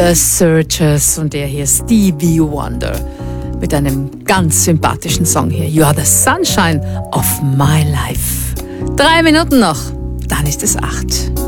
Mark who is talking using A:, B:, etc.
A: The Searchers und der hier Stevie Wonder mit einem ganz sympathischen Song hier. You are the sunshine of my life. 3 Minuten noch, dann ist es 8.